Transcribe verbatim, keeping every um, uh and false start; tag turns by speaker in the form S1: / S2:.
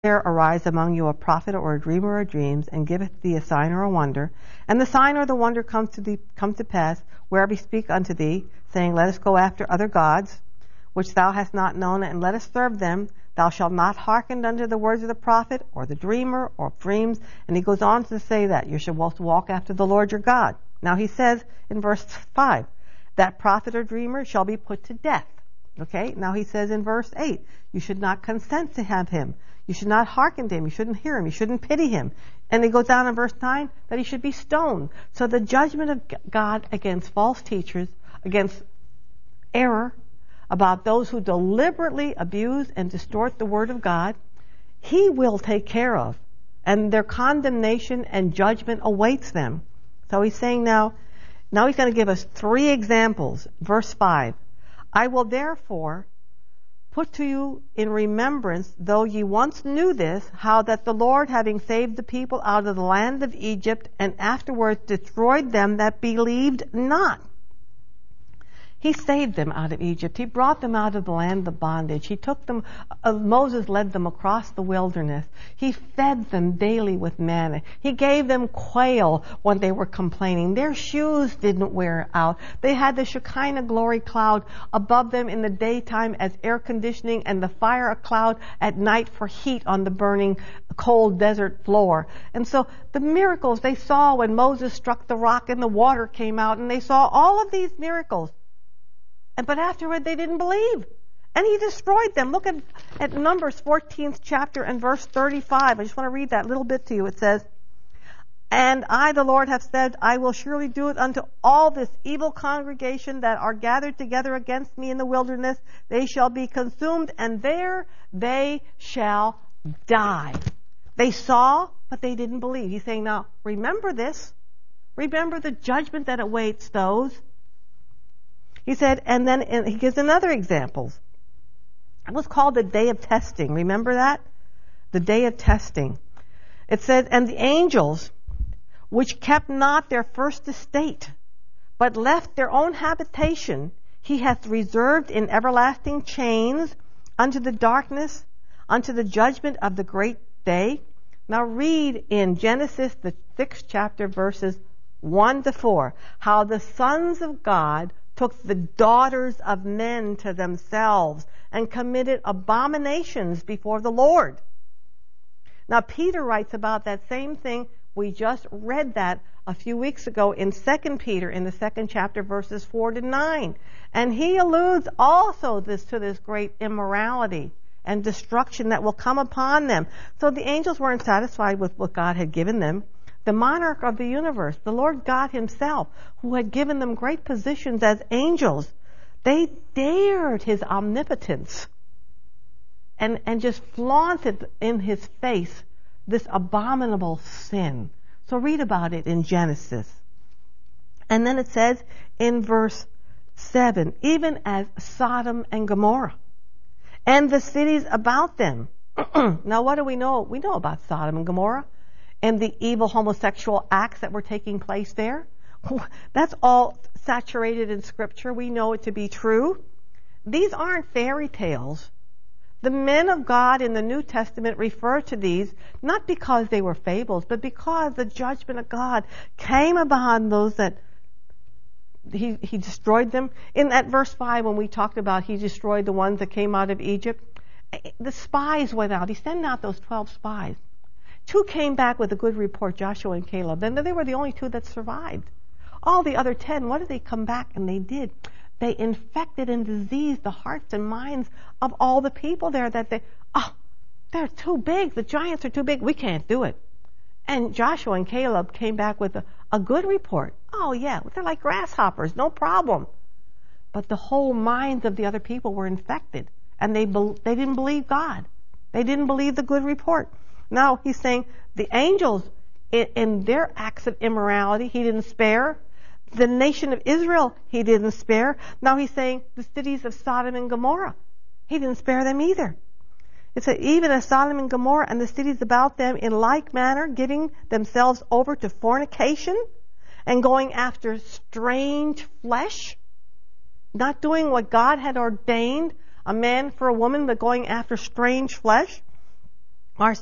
S1: there arise among you a prophet or a dreamer of dreams, and giveth thee a sign or a wonder, and the sign or the wonder comes to thee, come to pass, wherever he speak unto thee, saying, Let us go after other gods, which thou hast not known, and let us serve them. Thou shalt not hearken unto the words of the prophet, or the dreamer, or dreams. And he goes on to say that you should walk after the Lord your God. Now he says in verse five, that prophet or dreamer shall be put to death. Okay, now he says in verse eight, you should not consent to have him. You should not hearken to him. You shouldn't hear him. You shouldn't pity him. And he goes down in verse nine that he should be stoned. So the judgment of God against false teachers, against error, about those who deliberately abuse and distort the word of God, he will take care of. And their condemnation and judgment awaits them. So he's saying now, now he's going to give us three examples. Verse five, I will therefore put to you in remembrance, though ye once knew this, how that the Lord, having saved the people out of the land of Egypt, and afterwards destroyed them that believed not. He saved them out of Egypt. He brought them out of the land of bondage. He took them, uh, Moses led them across the wilderness. He fed them daily with manna. He gave them quail when they were complaining. Their shoes didn't wear out. They had the Shekinah glory cloud above them in the daytime as air conditioning, and the fire cloud at night for heat on the burning cold desert floor. And so the miracles they saw when Moses struck the rock and the water came out, and they saw all of these miracles. But afterward they didn't believe. And he destroyed them. Look at, at Numbers fourteenth chapter and verse thirty-five. I just want to read that little bit to you. It says, And I, the Lord, have said, I will surely do it unto all this evil congregation that are gathered together against me in the wilderness. They shall be consumed, and there they shall die. They saw, but they didn't believe. He's saying, now, remember this. Remember the judgment that awaits those. He said, and then and he gives another example. It was called the day of testing. Remember that? The day of testing. It says, and the angels, which kept not their first estate, but left their own habitation, he hath reserved in everlasting chains unto the darkness, unto the judgment of the great day. Now read in Genesis, the sixth chapter, verses one to four, how the sons of God took the daughters of men to themselves and committed abominations before the Lord. Now Peter writes about that same thing. We just read that a few weeks ago in Second Peter in the second chapter, verses four to nine. And he alludes also this to this great immorality and destruction that will come upon them. So the angels weren't satisfied with what God had given them. The monarch of the universe, the Lord God himself, who had given them great positions as angels, they dared his omnipotence and, and just flaunted in his face this abominable sin. So read about it in Genesis. And then it says in verse seven, even as Sodom and Gomorrah and the cities about them. Now what do we know? We know about Sodom and Gomorrah and the evil homosexual acts that were taking place there. That's all saturated in Scripture. We know it to be true. These aren't fairy tales. The men of God in the New Testament refer to these not because they were fables, but because the judgment of God came upon those that he, he destroyed them. In that verse five, when we talked about he destroyed the ones that came out of Egypt, the spies went out. He sent out those twelve spies. Two came back with a good report, Joshua and Caleb. Then they were the only two that survived. All the other ten, what did they come back? And they did. They infected and diseased the hearts and minds of all the people there that they, oh, they're too big. The giants are too big. We can't do it. And Joshua and Caleb came back with a, a good report. Oh, yeah, they're like grasshoppers, no problem. But the whole minds of the other people were infected. And they, they didn't believe God. They didn't believe the good report. Now he's saying the angels, in, in their acts of immorality, he didn't spare. The nation of Israel, he didn't spare. Now he's saying the cities of Sodom and Gomorrah, he didn't spare them either. It said, even as Sodom and Gomorrah and the cities about them in like manner, giving themselves over to fornication and going after strange flesh, not doing what God had ordained, a man for a woman, but going after strange flesh.